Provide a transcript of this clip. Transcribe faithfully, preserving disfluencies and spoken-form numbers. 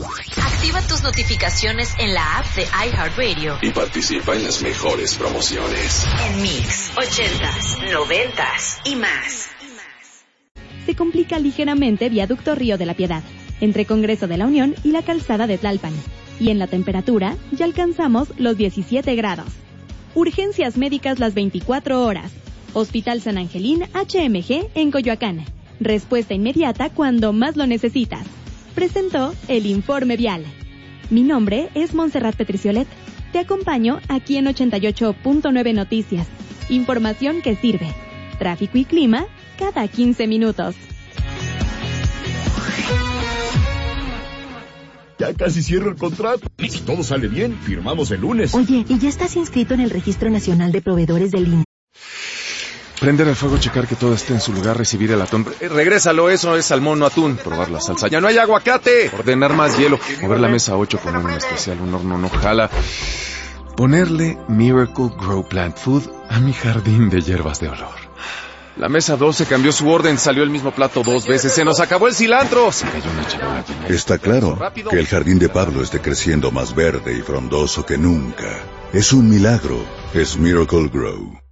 Activa tus notificaciones en la app de iHeartRadio y participa en las mejores promociones. En Mix, ochentas, noventas y más. Se complica ligeramente Viaducto Río de la Piedad, entre Congreso de la Unión y la Calzada de Tlalpan. Y en la temperatura ya alcanzamos los diecisiete grados. Urgencias médicas las veinticuatro horas. Hospital San Angelín H M G en Coyoacán. Respuesta inmediata cuando más lo necesitas. Presentó el Informe Vial. Mi nombre es Montserrat Petriciolet. Te acompaño aquí en ochenta y ocho punto nueve Noticias. Información que sirve. Tráfico y clima cada quince minutos. Ya casi cierro el contrato. Y si todo sale bien, firmamos el lunes. Oye, ¿y ya estás inscrito en el Registro Nacional de Proveedores del I N? Prender el fuego, checar que todo esté en su lugar, recibir el atún. Eh, regrésalo, eso es salmón, no atún. Probar la salsa. ¡Ya no hay aguacate! Ordenar más hielo. Mover la mesa ocho, poner un especial, un horno no jala. Ponerle Miracle Grow Plant Food a mi jardín de hierbas de olor. La mesa doce cambió su orden, salió el mismo plato dos veces. ¡Se nos acabó el cilantro! Se cayó una charola. Está claro que el jardín de Pablo esté creciendo más verde y frondoso que nunca. Es un milagro. Es Miracle Grow.